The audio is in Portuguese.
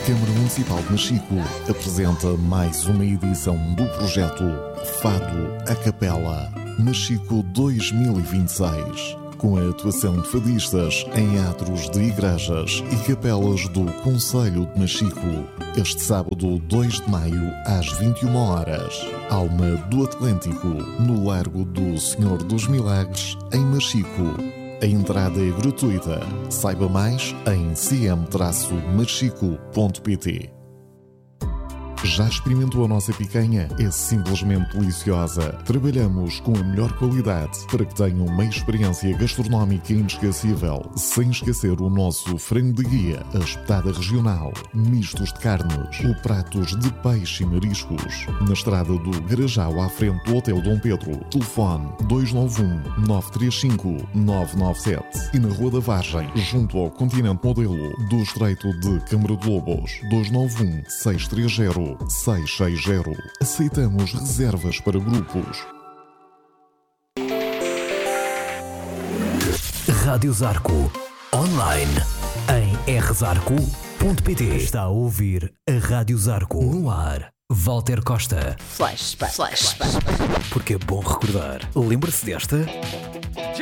Câmara Municipal de Machico apresenta mais uma edição do projeto Fado a Capela Machico 2026, com a atuação de fadistas em atos de igrejas e capelas do Concelho de Machico, este sábado 2 de maio às 21 horas, Alma do Atlântico, no Largo do Senhor dos Milagres, em Machico. A entrada é gratuita. Saiba mais em cm-machico.pt. Já experimentou a nossa picanha? É simplesmente deliciosa. Trabalhamos com a melhor qualidade para que tenham uma experiência gastronómica inesquecível, sem esquecer o nosso frango de guia, a espetada regional, mistos de carnes ou pratos de peixe e mariscos. Na estrada do Garajal, à frente do Hotel Dom Pedro. Telefone 291-935-997 e na Rua da Vargem, junto ao Continente Modelo do Estreito de Câmara de Lobos. 291-630-660. Aceitamos reservas para grupos. Rádio Zarco. Online em rzarco.pt. Está a ouvir a Rádio Zarco. No ar, Walter Costa. Flashback. Porque é bom recordar. Lembra-se desta?